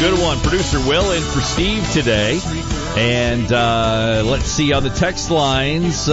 good one. Producer Will in for Steve today. And let's see, on the text lines,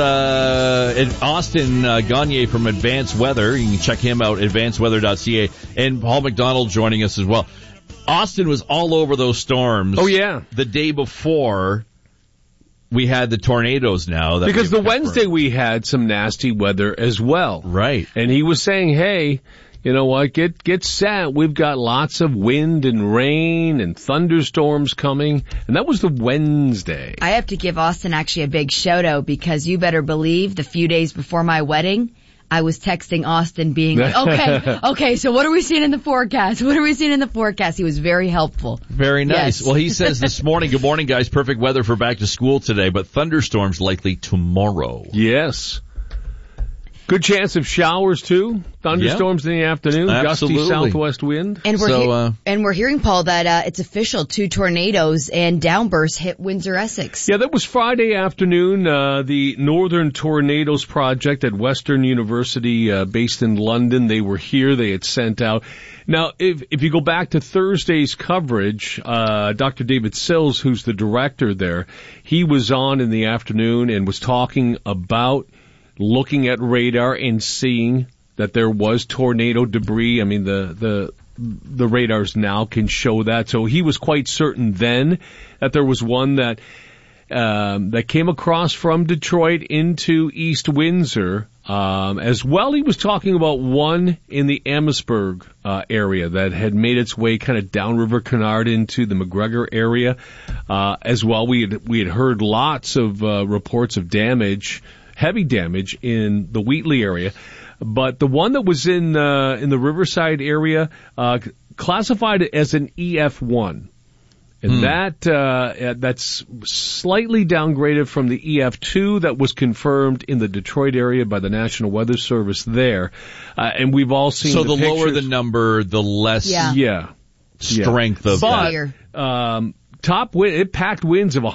Austin Gagne from Advanced Weather. You can check him out, advancedweather.ca. And Paul McDonald joining us as well. Austin was all over those storms. Oh, yeah. The day before we had the tornadoes now. Because the Wednesday we had some nasty weather as well. Right. And he was saying, hey, you know what, get set. We've got lots of wind and rain and thunderstorms coming. And that was the Wednesday. I have to give Austin actually a big shout out because you better believe the few days before my wedding, I was texting Austin being like, okay, so what are we seeing in the forecast? What are we seeing in the forecast? He was very helpful. Very nice. Yes. Well, he says this morning, good morning, guys. Perfect weather for back to school today, but thunderstorms likely tomorrow. Yes. Good chance of showers, too. Thunderstorms in the afternoon. Absolutely. Gusty southwest wind. And we're hearing, Paul, that it's official. 2 tornadoes and downbursts hit Windsor, Essex. Yeah, that was Friday afternoon. The Northern Tornadoes Project at Western University, based in London, they were here. They had sent out. Now, if you go back to Thursday's coverage, Dr. David Sills, who's the director there, he was on in the afternoon and was talking about looking at radar and seeing that there was tornado debris. I mean, the radars now can show that. So he was quite certain then that there was one that came across from Detroit into East Windsor. As well, he was talking about one in the Amherstburg area that had made its way kind of downriver Canard into the McGregor area. As well, we had heard lots of reports of damage, heavy damage in the Wheatley area. But the one that was in the Riverside area, classified it as an EF1. And that's slightly downgraded from the EF2 that was confirmed in the Detroit area by the National Weather Service there. And we've all seen the pictures. lower the number, the less strength of that. Top wind, it packed winds of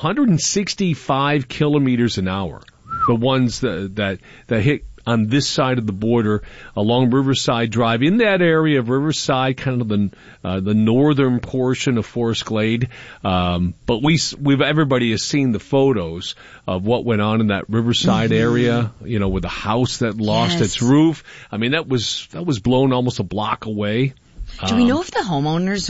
165 kilometers an hour. The ones that hit on this side of the border along Riverside Drive, in that area of Riverside, kind of the northern portion of Forest Glade. But everybody has seen the photos of what went on in that Riverside area, you know, with a house that lost its roof. I mean, that was blown almost a block away. Do we know if the homeowners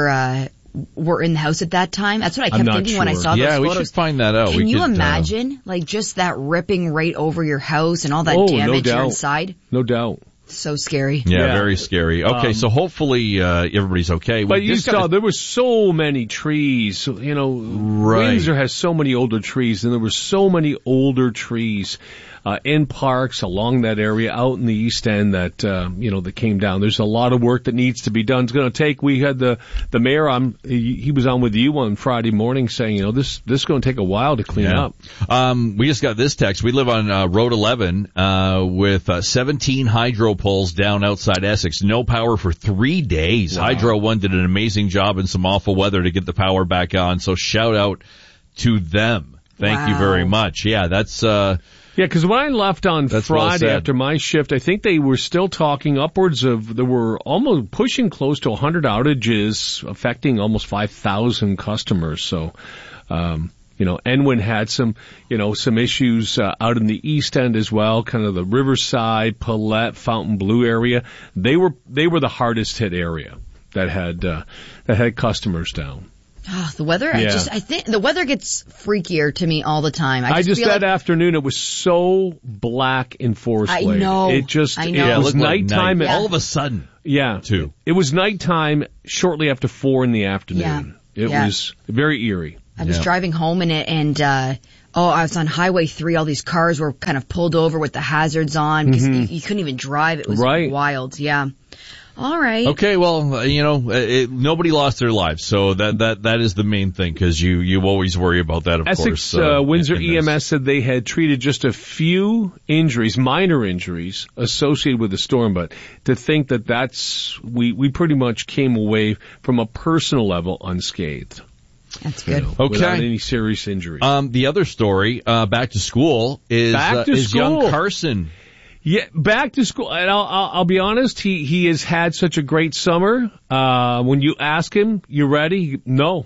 were in the house at that time? That's what I kept thinking when I saw those photos. Yeah, we should find that out. Can you imagine, like, just that ripping right over your house and all that damage inside? No doubt. So scary. Yeah, very scary. Okay, so hopefully everybody's okay. But you saw there were so many trees. You know, Windsor has so many older trees, and there were so many older trees in parks along that area out in the East End that that came down. There's a lot of work that needs to be done. It's going to take. We had the mayor on. He was on with you on Friday morning saying, this is going to take a while to clean up. We just got this text. We live on Road 11 with 17 hydro poles down outside Essex. No power for 3 days. Wow. Hydro One did an amazing job in some awful weather to get the power back on. So shout out to them. Thank you very much. Yeah, that's. Yeah, because when I left on Friday after my shift, I think they were still talking upwards of, there were almost pushing close to 100 outages affecting almost 5,000 customers. So, Enwyn had some issues out in the East End as well, kind of the Riverside, Paulette, Fontainebleau area. They were the hardest hit area that had customers down. Oh, the weather, I think the weather gets freakier to me all the time. That afternoon, it was so black in Forest Glade. I know. It was nighttime. Like all of a sudden. Yeah. Too. It was nighttime shortly after 4 in the afternoon. Yeah. It was very eerie. I was driving home and I was on Highway 3. All these cars were kind of pulled over with the hazards on because you couldn't even drive. It was wild. Yeah. All right. Okay, well, nobody lost their lives, so that is the main thing, because you always worry about that, of course. Essex Windsor EMS said they had treated just a few injuries, minor injuries, associated with the storm, but to think we pretty much came away from a personal level unscathed. That's good. Okay. Without any serious injuries. The other story, back to school, is young Carson. Yeah, back to school. And I'll be honest, he has had such a great summer. When you ask him, you ready? No.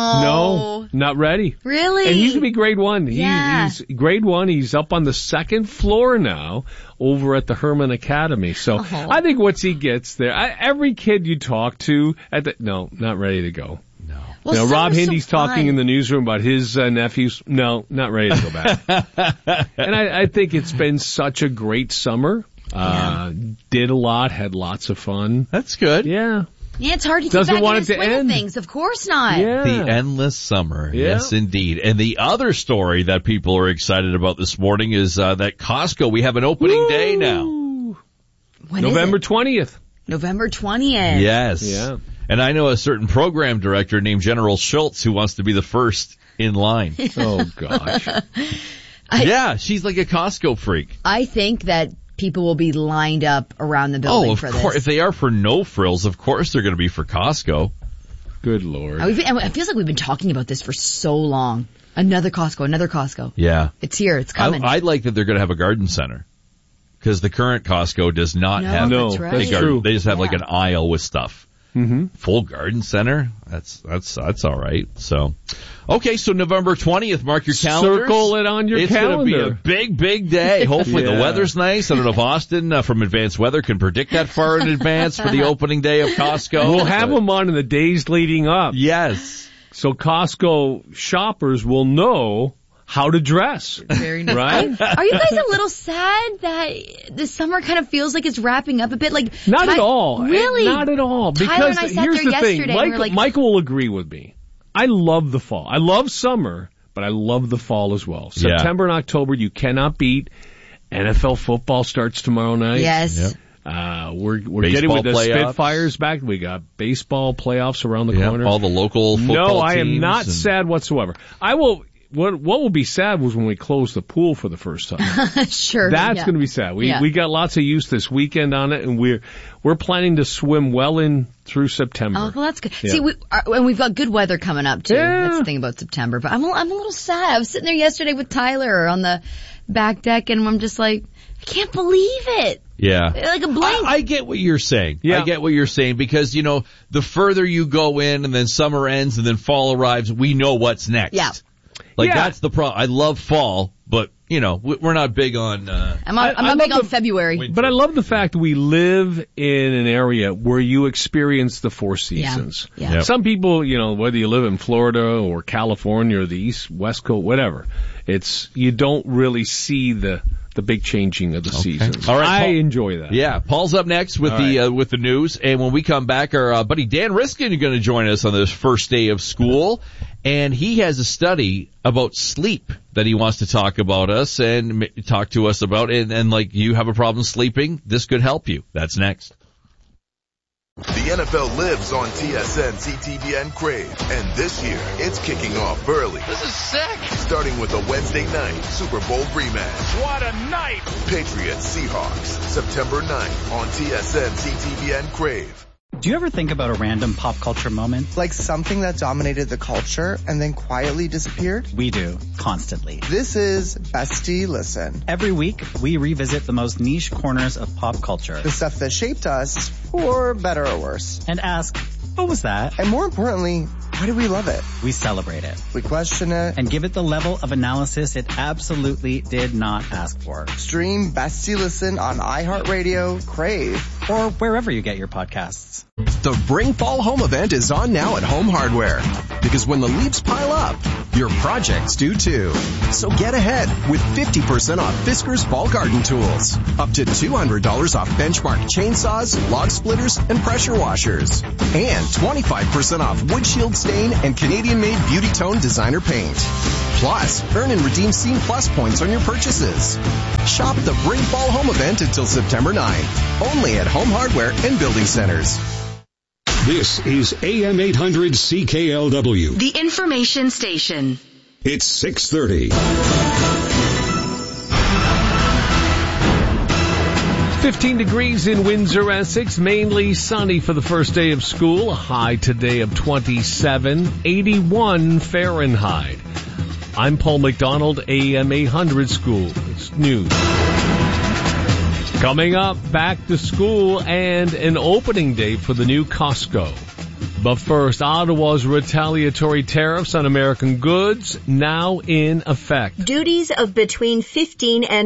Oh. No, not ready. Really? And he's gonna be grade 1. Yeah. He's grade 1. He's up on the 2nd floor now over at the Herman Academy. So I think once he gets there, every kid you talk to no, not ready to go. Well, Rob Hindy's so talking in the newsroom about his nephews. No, not ready to go back. And I think it's been such a great summer. Did a lot, had lots of fun. That's good. Yeah. Yeah, it's hard to Doesn't get back want in it the to swing of end. things. Of course not. Yeah. The endless summer. Yeah. Yes, indeed. And the other story that people are excited about this morning is that Costco, we have an opening day now. When November is it? 20th. November 20th. Yes. Yeah. And I know a certain program director named General Schultz who wants to be the first in line. Oh, gosh. Yeah, she's like a Costco freak. I think that people will be lined up around the building for of this. course. If they are for No Frills, of course they're going to be for Costco. Good Lord. It feels like we've been talking about this for so long. Another Costco. Yeah. It's here. It's coming. I like that they're going to have a garden center. Because the current Costco does not have that's a right. that's garden. true. They just have like an aisle with stuff. Mm-hmm. Full garden center? That's all right. So, okay, so November 20th, mark your calendars. Circle it on your calendar. It's going to be a big day. Hopefully the Yeah. weather's nice. I don't know if Austin from Advanced Weather can predict that far in advance for the opening day of Costco. We'll have them on in the days leading up. Yes. So Costco shoppers will know how to dress. Very nice. Right? Are you guys a little sad that the summer kind of feels like it's wrapping up a bit? Like Not at all. Really? Not at all. Tyler Because and I sat here's there the yesterday thing. and we were like, Michael will agree with me. I love the fall. I love summer, but I love the fall as well. Yeah. September and October you cannot beat. NFL football starts tomorrow night. yes. Yep. We're Baseball getting with the playoffs. Spitfires back. We got baseball playoffs around the Yeah, corner. all the local football No, I am teams not and- sad whatsoever. I will. What will be sad was when we close the pool for the first time. Sure. That's yeah. going to be sad. Yeah. We got lots of use this weekend on it, and we're planning to swim well in through September. Oh, well, that's good. Yeah. See, and we've got good weather coming up too. Yeah. That's the thing about September. But I'm a little sad. I was sitting there yesterday with Tyler on the back deck, and I'm just like, I can't believe it. Yeah. Like a blink. I get what you're saying. Yeah. I get what you're saying because, the further you go in and then summer ends and then fall arrives, we know what's next. Yeah. Like Yeah. that's the problem. I love fall, but, we're not big on, I'm not big on February. But I love the fact we live in an area where you experience the four seasons. Yeah. Yep. Some people, whether you live in Florida or California or the West Coast, whatever, you don't really see the big changing of the seasons. All right, I Paul. enjoy that. Yeah, Paul's up next with with the news, and when we come back, our buddy Dan Riskin is going to join us on this first day of school, and he has a study about sleep that he wants to talk about us and talk to us about, and like you have a problem sleeping, this could help you. That's next. The NFL lives on TSN, CTVN, Crave, and this year it's kicking off early. This is sick. Starting with a Wednesday night Super Bowl rematch. What a night. Patriots Seahawks, September 9th on TSN, CTVN, Crave. Do you ever think about a random pop culture moment? Like something that dominated the culture and then quietly disappeared? We do, constantly. This is Bestie Listen. Every week, we revisit the most niche corners of pop culture The stuff that shaped us, for better or worse. and ask, what was that? And more importantly, why do we love it? We celebrate it We question it. and give it the level of analysis it absolutely did not ask for. Stream Bestie Listen on iHeartRadio, Crave. Or wherever you get your podcasts. The Bring Fall Home event is on now at Home Hardware. Because when the leaves pile up, your projects do too. So get ahead with 50% off Fisker's Fall Garden Tools. Up to $200 off Benchmark chainsaws, log splitters, and pressure washers. And 25% off Wood Shield Stain and Canadian-made Beauty Tone Designer Paint. Plus, earn and redeem Scene Plus points on your purchases. Shop the Bring Fall Home event until September 9th. Only at Home Hardware and Building Centers. This is AM 800 CKLW. The information station. It's 6:30. 15 degrees in Windsor, Essex, mainly sunny for the first day of school. A high today of 27, 81 Fahrenheit. I'm Paul McDonald, AM 800 School. It's news. Coming up, back to school and an opening date for the new Costco. But first, Ottawa's retaliatory tariffs on American goods now in effect. Duties of between 15 and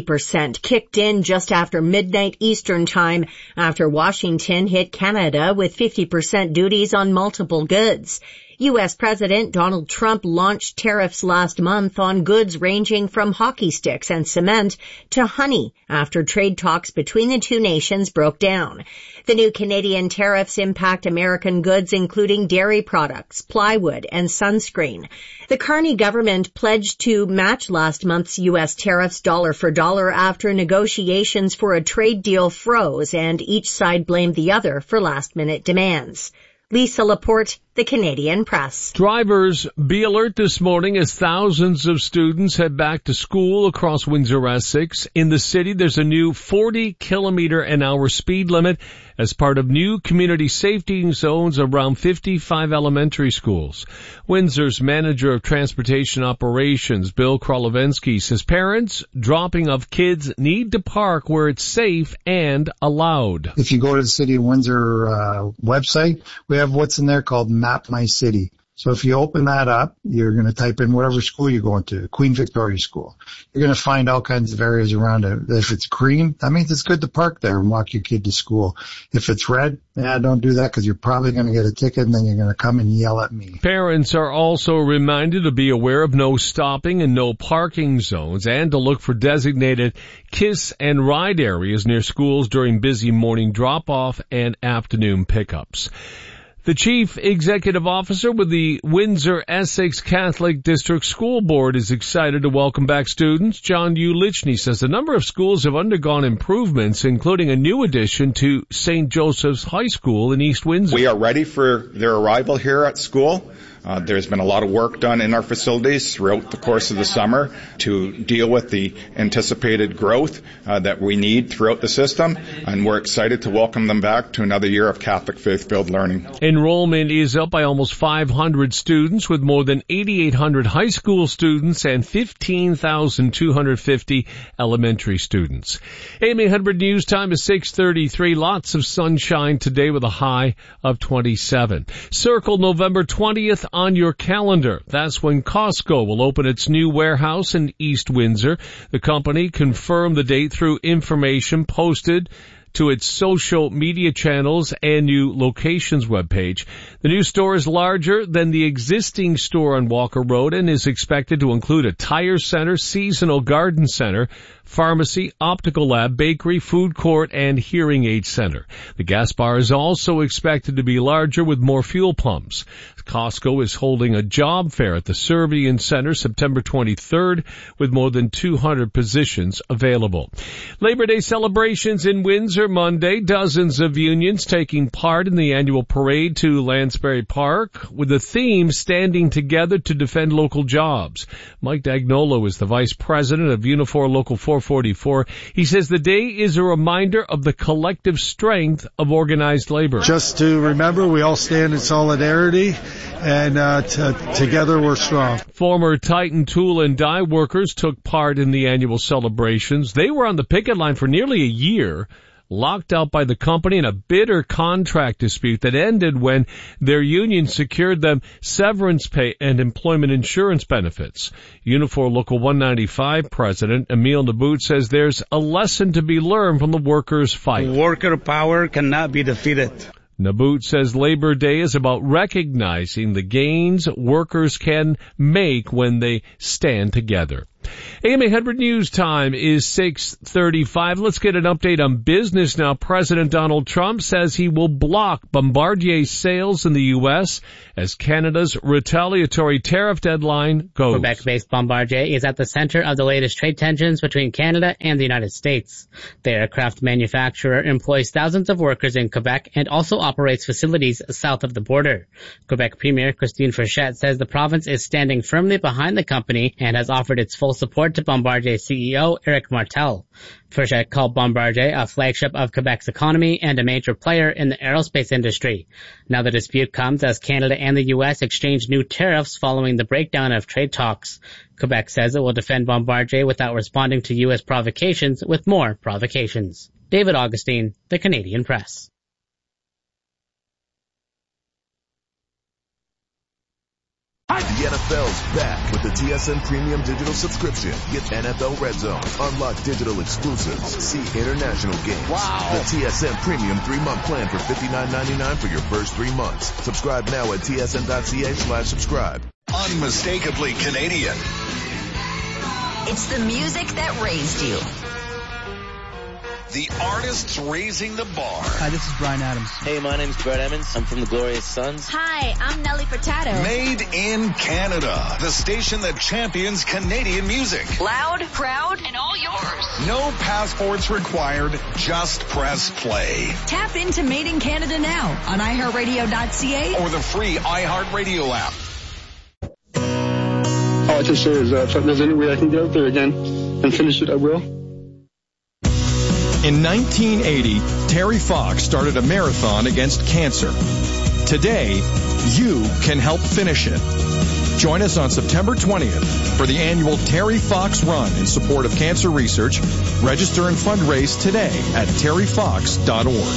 50% kicked in just after midnight Eastern time after Washington hit Canada with 50% duties on multiple goods. U.S. President Donald Trump launched tariffs last month on goods ranging from hockey sticks and cement to honey after trade talks between the two nations broke down. The new Canadian tariffs impact American goods including dairy products, plywood, and sunscreen. The Carney government pledged to match last month's U.S. tariffs dollar for dollar after negotiations for a trade deal froze and each side blamed the other for last-minute demands. Lisa Laporte, The Canadian Press. Drivers, be alert this morning as thousands of students head back to school across Windsor, Essex. In the city, there's a new 40-kilometer-an-hour speed limit as part of new community safety zones around 55 elementary schools. Windsor's manager of transportation operations, Bill Krolovenski, says parents dropping off kids need to park where it's safe and allowed. If you go to the City of Windsor website, we have what's in there called Map My City. So if you open that up, you're going to type in whatever school you're going to, Queen Victoria School. You're going to find all kinds of areas around it. If it's green, that means it's good to park there and walk your kid to school. If it's red, don't do that because you're probably going to get a ticket and then you're going to come and yell at me. Parents are also reminded to be aware of no stopping and no parking zones and to look for designated kiss and ride areas near schools during busy morning drop-off and afternoon pickups. The chief executive officer with the Windsor Essex Catholic District School Board is excited to welcome back students. John Ulichny says a number of schools have undergone improvements, including a new addition to St. Joseph's High School in East Windsor. We are ready for their arrival here at school. There's been a lot of work done in our facilities throughout the course of the summer to deal with the anticipated growth that we need throughout the system, and we're excited to welcome them back to another year of Catholic faith-filled learning. Enrollment is up by almost 500 students, with more than 8,800 high school students and 15,250 elementary students. AM 800 News Time is 6:33. Lots of sunshine today with a high of 27. Circle November 20th on your calendar. That's when Costco will open its new warehouse in East Windsor. The company confirmed the date through information posted to its social media channels and new locations webpage. The new store is larger than the existing store on Walker Road and is expected to include a tire center, seasonal garden center, pharmacy, optical lab, bakery, food court, and hearing aid center. The gas bar is also expected to be larger with more fuel pumps. Costco is holding a job fair at the Servian Center September 23rd with more than 200 positions available. Labor Day celebrations in Windsor Monday. Dozens of unions taking part in the annual parade to Lansbury Park with the theme Standing Together to Defend Local Jobs. Mike Dagnolo is the Vice President of Unifor Local 444. He says the day is a reminder of the collective strength of organized labor. Just to remember, we all stand in solidarity, and together we're strong. Former Titan Tool and Die workers took part in the annual celebrations. They were on the picket line for nearly a year, locked out by the company in a bitter contract dispute that ended when their union secured them severance pay and employment insurance benefits. Unifor Local 195 President Emil Nabout says there's a lesson to be learned from the workers' fight. Worker power cannot be defeated. Nabout says Labor Day is about recognizing the gains workers can make when they stand together. AM 800 News Time is 6:35. Let's get an update on business now. President Donald Trump says he will block Bombardier sales in the U.S. as Canada's retaliatory tariff deadline goes. Quebec-based Bombardier is at the center of the latest trade tensions between Canada and the United States. The aircraft manufacturer employs thousands of workers in Quebec and also operates facilities south of the border. Quebec Premier Christine Frechette says the province is standing firmly behind the company and has offered its full support to Bombardier CEO Eric Martel. Frechette called Bombardier a flagship of Quebec's economy and a major player in the aerospace industry. Now the dispute comes as Canada and the U.S. exchange new tariffs following the breakdown of trade talks. Quebec says it will defend Bombardier without responding to U.S. provocations with more provocations. David Augustine, The Canadian Press. The NFL's back with the TSN Premium Digital subscription. Get NFL Red Zone, unlock digital exclusives, see international games. Wow. The TSN Premium 3-month plan for $59.99 for your first 3 months. Subscribe now at tsn.ca/subscribe. Unmistakably Canadian. It's the music that raised you. The artists raising the bar. Hi, this is Bryan Adams. Hey, my name's Brett Emmons. I'm from the Glorious Sons. Hi, I'm Nelly Furtado. Made in Canada. The station that champions Canadian music. Loud, proud, and all yours. No passports required. Just press play. Tap into Made in Canada now on iHeartRadio.ca or the free iHeartRadio app. All I can say is if there's any way I can get out there again and finish it, I will. In 1980, Terry Fox started a marathon against cancer. Today, you can help finish it. Join us on September 20th for the annual Terry Fox Run in support of cancer research. Register and fundraise today at terryfox.org.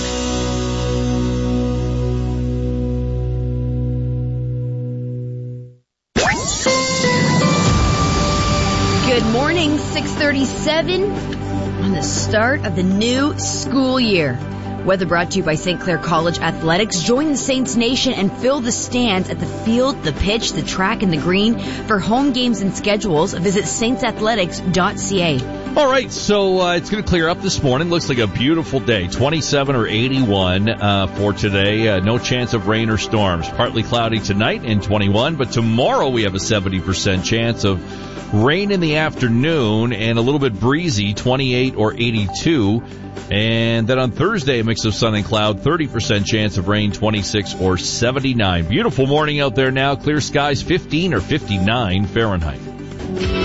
Good morning, 6:37 on the start of the new school year. Weather brought to you by St. Clair College Athletics. Join the Saints Nation and fill the stands at the field, the pitch, the track, and the green. For home games and schedules, visit saintsathletics.ca. All right, so it's going to clear up this morning. Looks like a beautiful day, 27 or 81 for today. No chance of rain or storms. Partly cloudy tonight and 21, but tomorrow we have a 70% chance of rain in the afternoon and a little bit breezy, 28 or 82. And then on Thursday, a mix of sun and cloud, 30% chance of rain, 26 or 79. Beautiful morning out there now. Clear skies, 15 or 59 Fahrenheit.